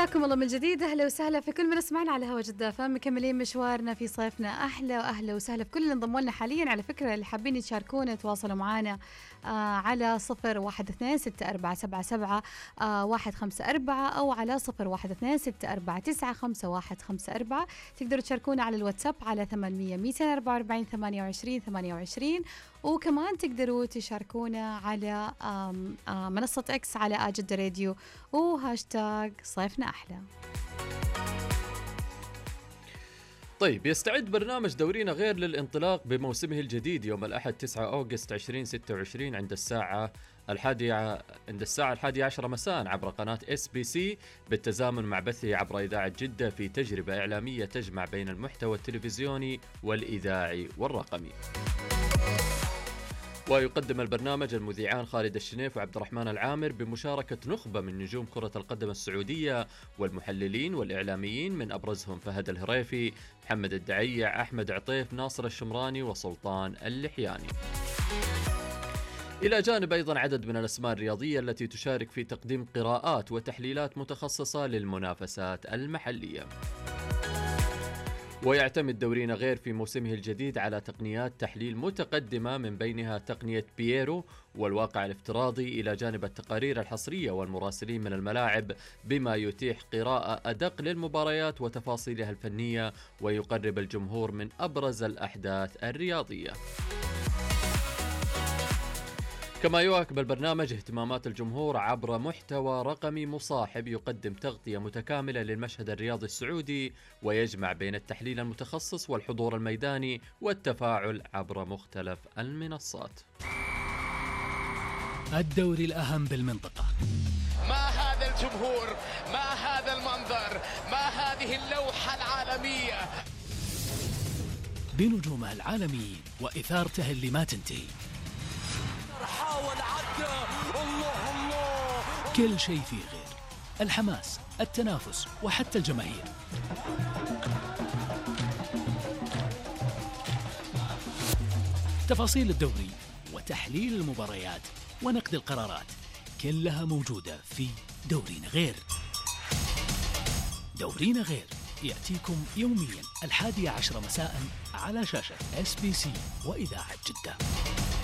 حياكم الله من جديد، أهلا وسهلا في كل من اسمعنا على هوا جدة فم. مكملين مشوارنا في صيفنا. أهلا وأهلا وسهلا في كل اللي انضموا لنا حاليا. على فكرة اللي حابين يشاركونا تواصلوا معنا على 0126477154 أو على 0126495154. تقدروا تشاركونا على الواتساب على 800 244 28 وكمان تقدروا تشاركونا على منصة إكس على جدة راديو وهاشتاج صيفنا أحلى. طيب، يستعد برنامج دورينا غير للانطلاق بموسمه الجديد يوم الأحد 9 أغسطس 2026 عند الساعة 11 مساء عبر قناة SBC بالتزامن مع بثه عبر إذاعة جدة في تجربة إعلامية تجمع بين المحتوى التلفزيوني والإذاعي والرقمي. ويقدم البرنامج المذيعان خالد الشنيف وعبد الرحمن العامر بمشاركة نخبة من نجوم كرة القدم السعودية والمحللين والإعلاميين من أبرزهم فهد الهريفي، محمد الدعيع، أحمد عطيف، ناصر الشمراني وسلطان اللحياني. إلى جانب أيضا عدد من الأسماء الرياضية التي تشارك في تقديم قراءات وتحليلات متخصصة للمنافسات المحلية. ويعتمد دورينا غير في موسمه الجديد على تقنيات تحليل متقدمة من بينها تقنية بييرو والواقع الافتراضي إلى جانب التقارير الحصرية والمراسلين من الملاعب، بما يتيح قراءة أدق للمباريات وتفاصيلها الفنية ويقرب الجمهور من أبرز الأحداث الرياضية. كما يواكب البرنامج اهتمامات الجمهور عبر محتوى رقمي مصاحب يقدم تغطية متكاملة للمشهد الرياضي السعودي ويجمع بين التحليل المتخصص والحضور الميداني والتفاعل عبر مختلف المنصات. الدوري الأهم بالمنطقة. ما هذا الجمهور، ما هذا المنظر، ما هذه اللوحة العالمية بنجومها العالميين وإثارته اللي ما تنتهي. حاول عدى، الله كل شيء فيه غير الحماس، التنافس وحتى الجماهير. تفاصيل الدوري وتحليل المباريات ونقد القرارات كلها موجودة في دورينا غير. دورينا غير يأتيكم يوميا 11 مساء على شاشة SBC وإذاعة جدة.